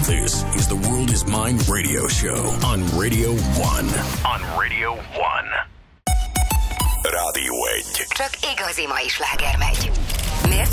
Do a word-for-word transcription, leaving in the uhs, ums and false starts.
This is the World is Mine radio show on Radio One. On Radio One. Rádió egy. Csak igazi mai sláger megy. Miért